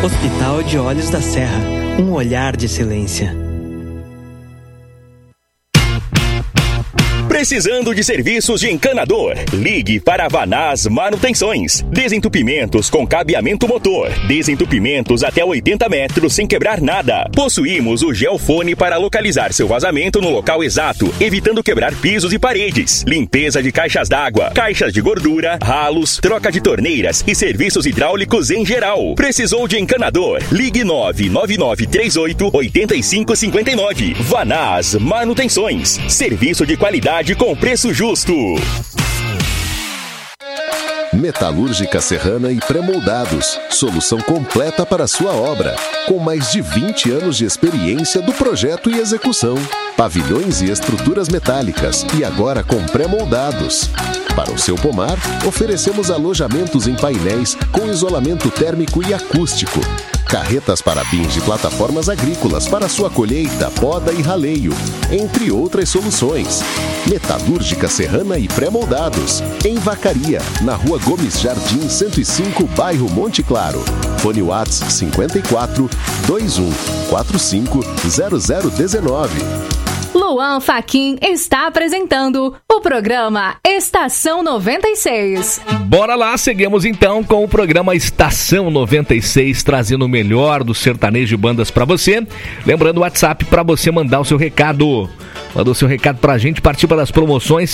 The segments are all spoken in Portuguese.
Hospital de Olhos da Serra, um olhar de excelência. Precisando de serviços de encanador? Ligue para a Vanaz Manutenções. Desentupimentos com cabeamento motor. Desentupimentos até 80 metros sem quebrar nada. Possuímos o Geofone para localizar seu vazamento no local exato, evitando quebrar pisos e paredes. Limpeza de caixas d'água, caixas de gordura, ralos, troca de torneiras e serviços hidráulicos em geral. Precisou de encanador? Ligue 99938-8559. Vanaz Manutenções. Serviço de qualidade com preço justo. Metalúrgica Serrana e Pré-Moldados. Solução completa para sua obra. Com mais de 20 anos de experiência do projeto e execução. Pavilhões e estruturas metálicas. E agora com pré-moldados. Para o seu pomar, oferecemos alojamentos em painéis com isolamento térmico e acústico. Carretas para bins de plataformas agrícolas para sua colheita, poda e raleio, entre outras soluções. Metalúrgica Serrana e Pré-Moldados, em Vacaria, na Rua Gomes Jardim 105, bairro Monte Claro. Fone WhatsApp 54 21 45 0019. Luan Fachin está apresentando o programa Estação 96. Bora lá, seguimos então com o programa Estação 96, trazendo o melhor do sertanejo e bandas pra você. Lembrando o WhatsApp pra você mandar o seu recado. Manda o seu recado pra gente, participa das promoções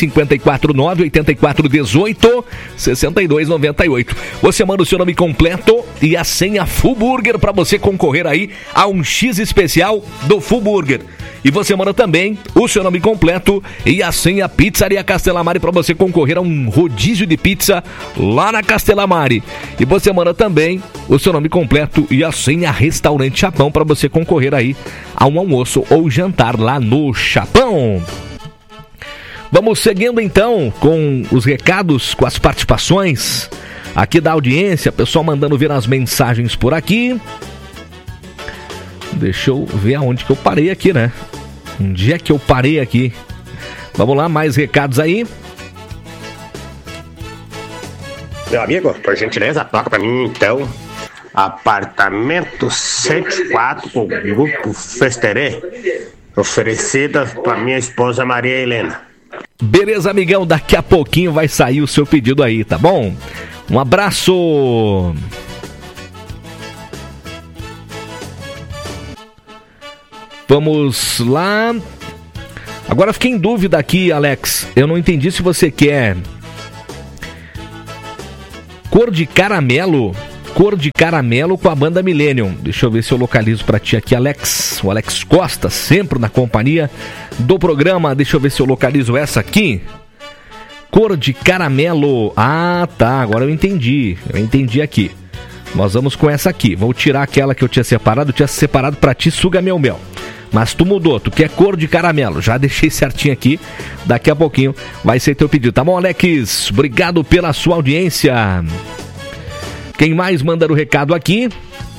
549-8418-6298. Você manda o seu nome completo e a senha Full Burger pra você concorrer aí a um X especial do Full Burger. E você manda também o seu nome completo e a senha Pizzaria Castelamari para você concorrer a um rodízio de pizza lá na Castelamari. E você manda também o seu nome completo e a senha Restaurante Chapão para você concorrer aí a um almoço ou jantar lá no Chapão. Vamos seguindo então com os recados, com as participações aqui da audiência, pessoal mandando ver as mensagens por aqui. Deixa eu ver aonde que eu parei aqui, né? Onde é que eu parei aqui? Vamos lá, mais recados aí. Meu amigo, por gentileza, toca pra mim então. Apartamento 104 com o Grupo Festerê, oferecidas pra minha esposa Maria Helena. Beleza, amigão, daqui a pouquinho vai sair o seu pedido aí, tá bom? Um abraço! Vamos lá. Agora fiquei em dúvida aqui, Alex. Eu não entendi se você quer cor de caramelo com a banda Millennium. Deixa eu ver se eu localizo pra ti aqui, Alex. O Alex Costa, sempre na companhia do programa. Deixa eu ver se eu localizo essa aqui. Cor de caramelo. Ah, tá. Agora eu entendi. Eu entendi aqui. Nós vamos com essa aqui. Vou tirar aquela que eu tinha separado. Eu tinha separado pra ti, Suga Meu Mel. Mas tu mudou, tu quer cor de caramelo. Já deixei certinho aqui. Daqui a pouquinho vai ser teu pedido. Tá bom, Alex? Obrigado pela sua audiência. Quem mais manda o recado aqui?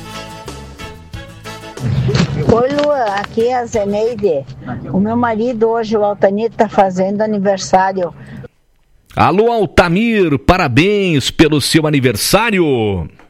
Oi, Luan, aqui é a Zeneide. O meu marido hoje, o Altanito, tá fazendo aniversário. Alô, Altamir, parabéns pelo seu aniversário.